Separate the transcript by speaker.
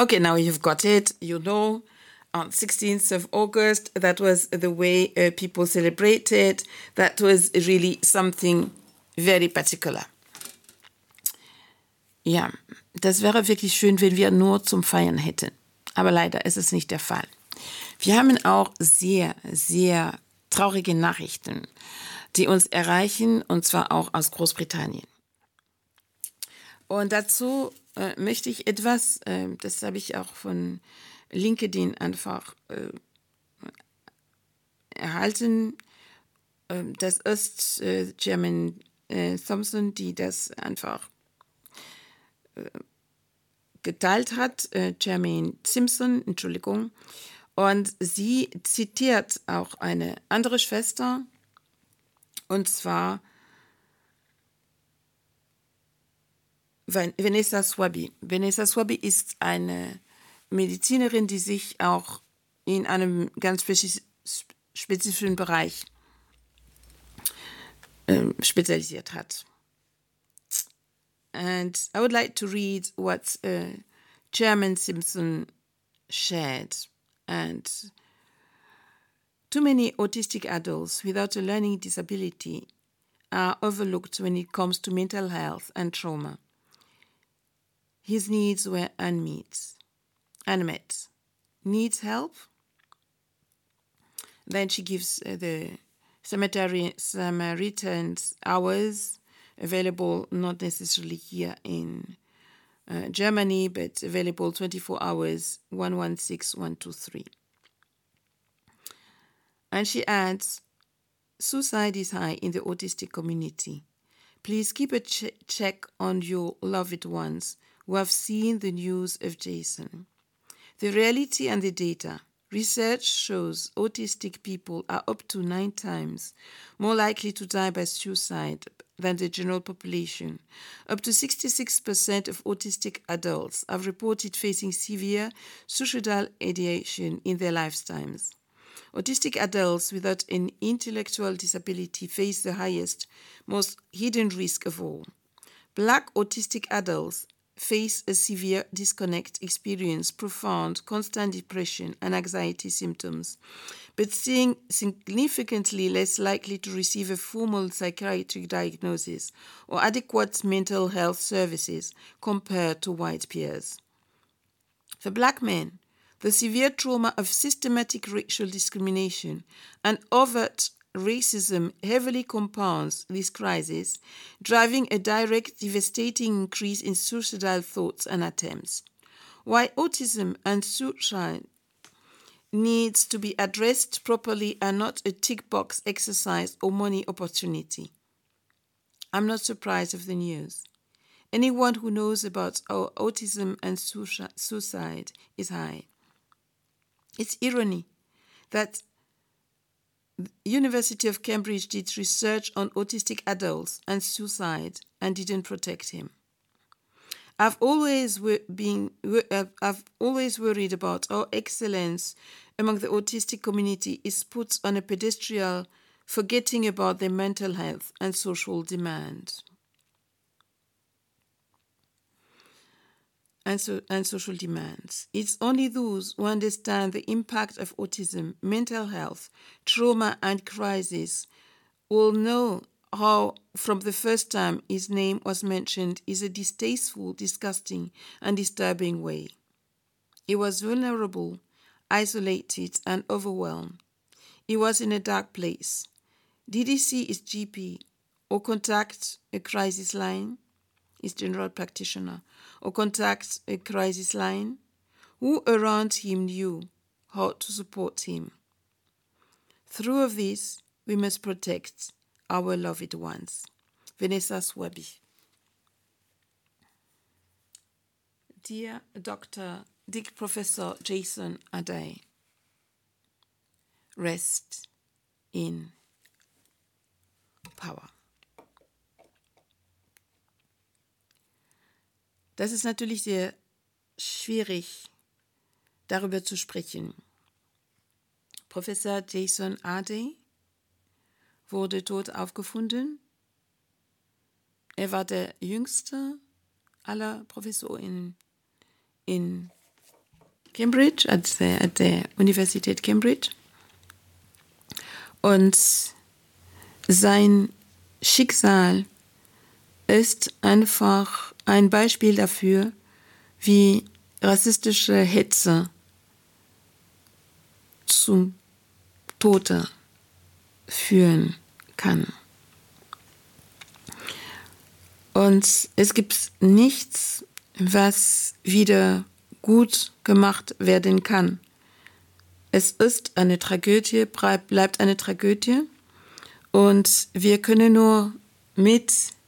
Speaker 1: Okay, now you've got it. You know, on 16th of August, that was the way people celebrated. That was really something very particular. Ja, das wäre wirklich schön, wenn wir nur zum Feiern hätten. Aber leider ist es nicht der Fall. Wir haben auch sehr, sehr traurige Nachrichten, die uns erreichen, und zwar auch aus Großbritannien. Und dazu möchte ich etwas, das habe ich auch von LinkedIn einfach erhalten. Das ist Jermaine Thompson, die das einfach geteilt hat, Jermaine Simpson, Entschuldigung. Und sie zitiert auch eine andere Schwester, und zwar Vanessa Swaby. Vanessa Swaby ist eine Medizinerin, die sich auch in einem ganz spezifischen Bereich spezialisiert hat. And I would like to read what Chairman Simpson shared. And too many autistic adults without a learning disability are overlooked when it comes to mental health and trauma. His needs were unmet. Needs help? Then she gives the Samaritan's hours available, not necessarily here in Germany, but available 24 hours, 116123. And she adds, suicide is high in the autistic community. Please keep a check on your loved ones who have seen the news of Jason. The reality and the data. Research shows autistic people are up to 9 times more likely to die by suicide than the general population. Up to 66% of autistic adults have reported facing severe suicidal ideation in their lifetimes. Autistic adults without an intellectual disability face the highest, most hidden risk of all. Black autistic adults face a severe disconnect, experience profound, constant depression and anxiety symptoms, but seem significantly less likely to receive a formal psychiatric diagnosis or adequate mental health services compared to white peers. For Black men, the severe trauma of systematic racial discrimination and overt racism heavily compounds this crisis, driving a direct, devastating increase in suicidal thoughts and attempts. While autism and suicide needs to be addressed properly and not a tick box exercise or money opportunity. I'm not surprised of the news. Anyone who knows about our autism and suicide is high. It's irony that University of Cambridge did research on autistic adults and suicide and didn't protect him. I've always worried about how excellence among the autistic community is put on a pedestal, forgetting about their mental health and social demand. And social demands. It's only those who understand the impact of autism, mental health, trauma, and crisis will know how, from the first time his name was mentioned, is a distasteful, disgusting, and disturbing way. He was vulnerable, isolated, and overwhelmed. He was in a dark place. Did he see his GP or contact a crisis line? His general practitioner, or contact a crisis line? Who around him knew how to support him? Through all of this, we must protect our loved ones. Vanessa Swaby. Dear Dr. Dick Professor Jason Adai, rest in power. Das ist natürlich sehr schwierig, darüber zu sprechen. Professor Jason Adai wurde tot aufgefunden. Er war der jüngste aller Professoren in Cambridge, at der Universität Cambridge. Und sein Schicksal ist einfach ein Beispiel dafür, wie rassistische Hetze zum Tode führen kann. Und es gibt nichts, was wieder gut gemacht werden kann. Es ist eine Tragödie, bleibt eine Tragödie. Und wir können nur mit